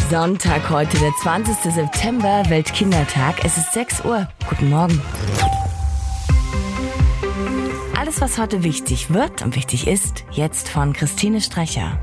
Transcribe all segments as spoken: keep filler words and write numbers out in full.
Sonntag heute, der zwanzigster September, Weltkindertag. Es ist sechs Uhr. Guten Morgen. Alles, was heute wichtig wird und wichtig ist, jetzt von Christine Strecher.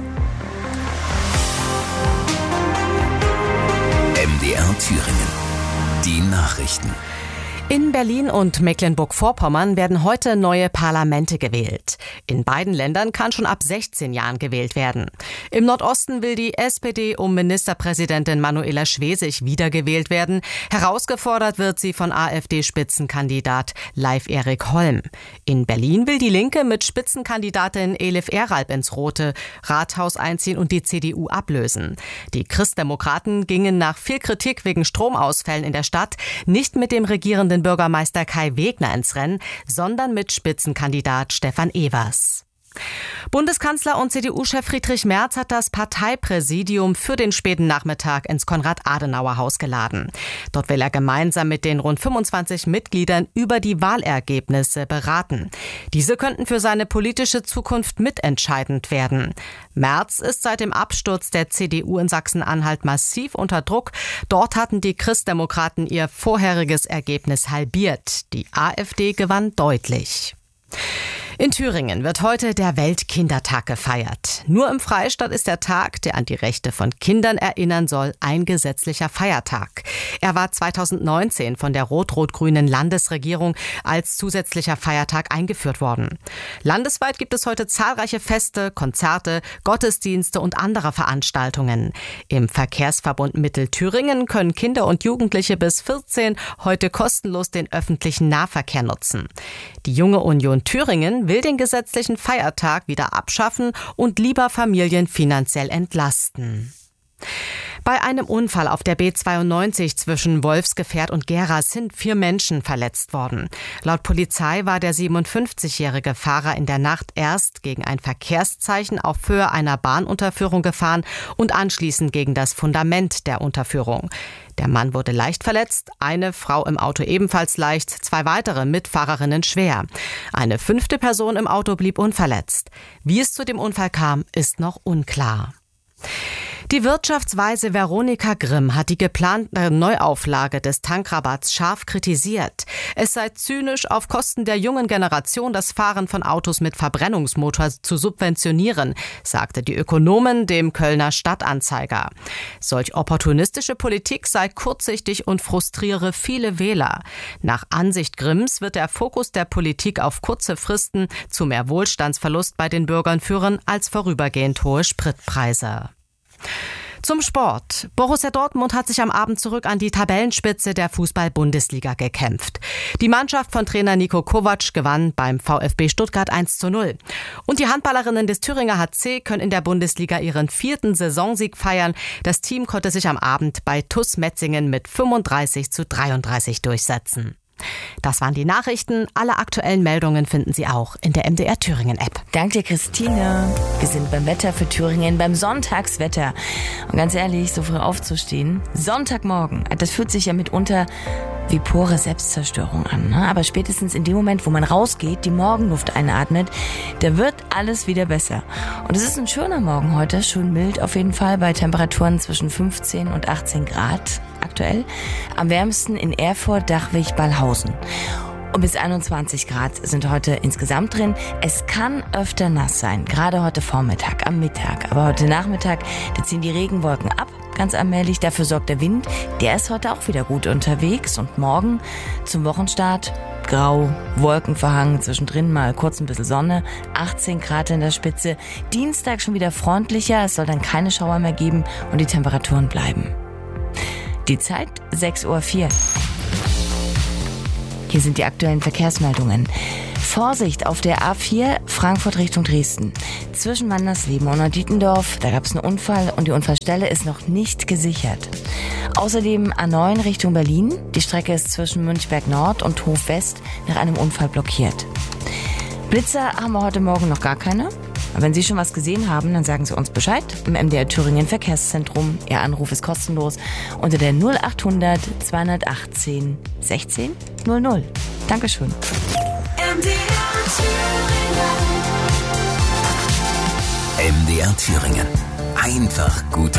M D R Thüringen. Die Nachrichten. In Berlin und Mecklenburg-Vorpommern werden heute neue Parlamente gewählt. In beiden Ländern kann schon ab sechzehn Jahren gewählt werden. Im Nordosten will die S P D um Ministerpräsidentin Manuela Schwesig wiedergewählt werden. Herausgefordert wird sie von AfD-Spitzenkandidat Leif Erik Holm. In Berlin will die Linke mit Spitzenkandidatin Elif Eralp ins Rote Rathaus einziehen und die C D U ablösen. Die Christdemokraten gingen nach viel Kritik wegen Stromausfällen in der Stadt nicht mit dem regierenden Bürgermeister Kai Wegner ins Rennen, sondern mit Spitzenkandidat Stefan Evers. Bundeskanzler und C D U-Chef Friedrich Merz hat das Parteipräsidium für den späten Nachmittag ins Konrad-Adenauer-Haus geladen. Dort will er gemeinsam mit den rund fünfundzwanzig Mitgliedern über die Wahlergebnisse beraten. Diese könnten für seine politische Zukunft mitentscheidend werden. Merz ist seit dem Absturz der C D U in Sachsen-Anhalt massiv unter Druck. Dort hatten die Christdemokraten ihr vorheriges Ergebnis halbiert. Die AfD gewann deutlich. In Thüringen wird heute der Weltkindertag gefeiert. Nur im Freistaat ist der Tag, der an die Rechte von Kindern erinnern soll, ein gesetzlicher Feiertag. Er war zweitausendneunzehn von der rot-rot-grünen Landesregierung als zusätzlicher Feiertag eingeführt worden. Landesweit gibt es heute zahlreiche Feste, Konzerte, Gottesdienste und andere Veranstaltungen. Im Verkehrsverbund Mittelthüringen können Kinder und Jugendliche bis vierzehn heute kostenlos den öffentlichen Nahverkehr nutzen. Die Junge Union Thüringen will den gesetzlichen Feiertag wieder abschaffen und lieber Familien finanziell entlasten. Bei einem Unfall auf der B zweiundneunzig zwischen Wolfsgefährt und Gera sind vier Menschen verletzt worden. Laut Polizei war der siebenundfünfzigjährige Fahrer in der Nacht erst gegen ein Verkehrszeichen auf Höhe einer Bahnunterführung gefahren und anschließend gegen das Fundament der Unterführung. Der Mann wurde leicht verletzt, eine Frau im Auto ebenfalls leicht, zwei weitere Mitfahrerinnen schwer. Eine fünfte Person im Auto blieb unverletzt. Wie es zu dem Unfall kam, ist noch unklar. Die Wirtschaftsweise Veronika Grimm hat die geplante Neuauflage des Tankrabatts scharf kritisiert. Es sei zynisch, auf Kosten der jungen Generation das Fahren von Autos mit Verbrennungsmotor zu subventionieren, sagte die Ökonomin dem Kölner Stadtanzeiger. Solch opportunistische Politik sei kurzsichtig und frustriere viele Wähler. Nach Ansicht Grimms wird der Fokus der Politik auf kurze Fristen zu mehr Wohlstandsverlust bei den Bürgern führen als vorübergehend hohe Spritpreise. Zum Sport. Borussia Dortmund hat sich am Abend zurück an die Tabellenspitze der Fußball-Bundesliga gekämpft. Die Mannschaft von Trainer Niko Kovac gewann beim VfB Stuttgart eins zu null. Und die Handballerinnen des Thüringer H C können in der Bundesliga ihren vierten Saisonsieg feiern. Das Team konnte sich am Abend bei T U S Metzingen mit fünfunddreißig zu dreiunddreißig durchsetzen. Das waren die Nachrichten. Alle aktuellen Meldungen finden Sie auch in der M D R Thüringen App. Danke dir, Christine. Wir sind beim Wetter für Thüringen, beim Sonntagswetter. Und ganz ehrlich, so früh aufzustehen, Sonntagmorgen, das fühlt sich ja mitunter wie pure Selbstzerstörung an. Ne? Aber spätestens in dem Moment, wo man rausgeht, die Morgenluft einatmet, da wird alles wieder besser. Und es ist ein schöner Morgen heute, schön mild auf jeden Fall, bei Temperaturen zwischen fünfzehn und achtzehn Grad aktuell. Am wärmsten in Erfurt, Dachwig, Ballhausen. Und bis einundzwanzig Grad sind heute insgesamt drin. Es kann öfter nass sein, gerade heute Vormittag, am Mittag. Aber heute Nachmittag, da ziehen die Regenwolken ab, ganz allmählich. Dafür sorgt der Wind. Der ist heute auch wieder gut unterwegs. Und morgen zum Wochenstart grau, wolkenverhangen, zwischendrin mal kurz ein bisschen Sonne, achtzehn Grad in der Spitze. Dienstag schon wieder freundlicher, es soll dann keine Schauer mehr geben und die Temperaturen bleiben. Die Zeit sechs Uhr vier. Hier sind die aktuellen Verkehrsmeldungen. Vorsicht auf der A vier Frankfurt Richtung Dresden. Zwischen Wandersleben und Neudietendorf, da gab es einen Unfall und die Unfallstelle ist noch nicht gesichert. Außerdem A neun Richtung Berlin. Die Strecke ist zwischen Münchberg Nord und Hof West nach einem Unfall blockiert. Blitzer haben wir heute Morgen noch gar keine. Aber wenn Sie schon was gesehen haben, dann sagen Sie uns Bescheid im M D R Thüringen Verkehrszentrum. Ihr Anruf ist kostenlos unter der null achthundert zweihundertachtzehn sechzehn null null. Dankeschön. M D R Thüringen. Einfach gut.